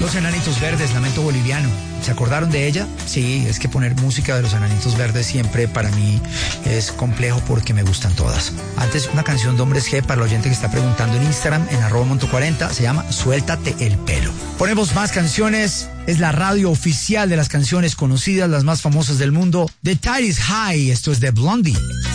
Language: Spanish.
Los Enanitos Verdes, Lamento Boliviano. ¿Se acordaron de ella? Sí, es que poner música de Los Enanitos Verdes siempre para mí es complejo porque me gustan todas. Antes, una canción de Hombres G para el oyente que está preguntando en Instagram, en @monto40, se llama Suéltate el pelo. Ponemos más canciones. Es la radio oficial de las canciones conocidas, las más famosas del mundo. The Tide is High. Esto es de Blondie.